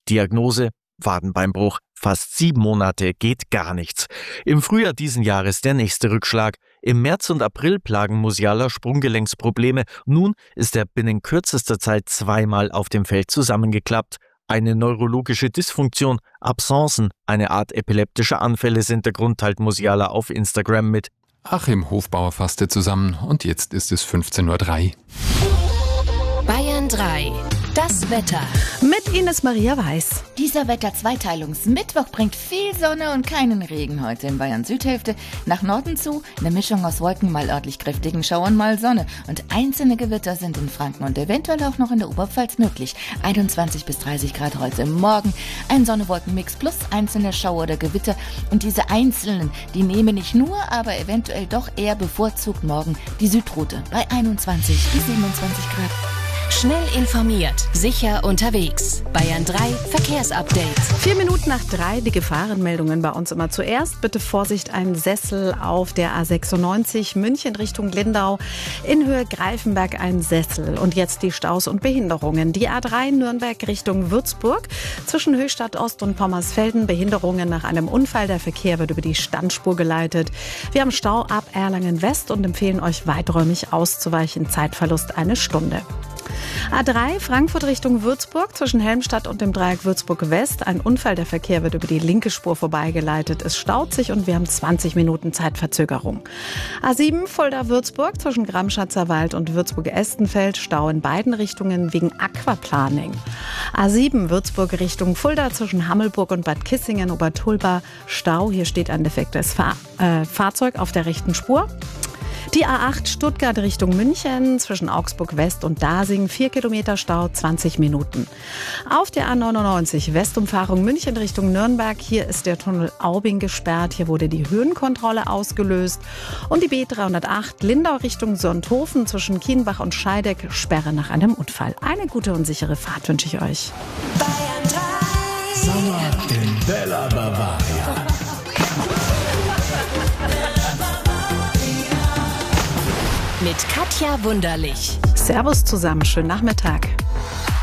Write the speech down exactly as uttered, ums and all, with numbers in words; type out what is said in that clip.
Diagnose: Wadenbeinbruch. Fast sieben Monate geht gar nichts. Im Frühjahr diesen Jahres der nächste Rückschlag. Im März und April plagen Musiala Sprunggelenksprobleme. Nun ist er binnen kürzester Zeit zweimal auf dem Feld zusammengeklappt. Eine neurologische Dysfunktion, Absencen, eine Art epileptischer Anfälle sind der Grund, teilt Musiala auf Instagram mit. Achim Hofbauer fasste zusammen und jetzt ist es fünfzehn Uhr drei. Bayern drei. Das Wetter. Mit Ines Maria Weiß. Dieser Wetterzweiteilungsmittwoch bringt viel Sonne und keinen Regen heute in Bayern Südhälfte. Nach Norden zu, eine Mischung aus Wolken, mal örtlich kräftigen Schauern, mal Sonne. Und einzelne Gewitter sind in Franken und eventuell auch noch in der Oberpfalz möglich. einundzwanzig bis dreißig Grad heute Morgen. Ein Sonne-Wolken-Mix plus einzelne Schauer oder Gewitter. Und diese einzelnen, die nehmen nicht nur, aber eventuell doch eher bevorzugt morgen die Südroute bei einundzwanzig bis siebenundzwanzig Grad. Schnell informiert, sicher unterwegs. Bayern drei Verkehrsupdate. Vier Minuten nach drei, die Gefahrenmeldungen bei uns immer zuerst. Bitte Vorsicht, ein Sessel auf der A sechsundneunzig München Richtung Lindau. In Höhe Greifenberg ein Sessel. Und jetzt die Staus und Behinderungen. Die A drei Nürnberg Richtung Würzburg. Zwischen Höchstadt Ost und Pommersfelden Behinderungen nach einem Unfall. Der Verkehr wird über die Standspur geleitet. Wir haben Stau ab Erlangen West und empfehlen euch weiträumig auszuweichen. Zeitverlust eine Stunde. A drei Frankfurt Richtung Würzburg zwischen Helmstadt und dem Dreieck Würzburg West. Ein Unfall, der Verkehr wird über die linke Spur vorbeigeleitet. Es staut sich und wir haben zwanzig Minuten Zeitverzögerung. A sieben Fulda Würzburg zwischen Gramschatzer Wald und Würzburg-Estenfeld. Stau in beiden Richtungen wegen Aquaplaning. A sieben Würzburg Richtung Fulda zwischen Hammelburg und Bad Kissingen Obertulba. Stau, hier steht ein defektes Fahr- äh, Fahrzeug auf der rechten Spur. Die A acht Stuttgart Richtung München zwischen Augsburg West und Dasing, vier Kilometer Stau, zwanzig Minuten. Auf der A neunundneunzig Westumfahrung München Richtung Nürnberg, hier ist der Tunnel Aubing gesperrt, hier wurde die Höhenkontrolle ausgelöst. Und die B dreihundertacht Lindau Richtung Sonthofen zwischen Kienbach und Scheideck, Sperre nach einem Unfall. Eine gute und sichere Fahrt wünsche ich euch. Bayern drei. Sommer in Bella Bavaria. Mit Katja Wunderlich. Servus zusammen, schönen Nachmittag.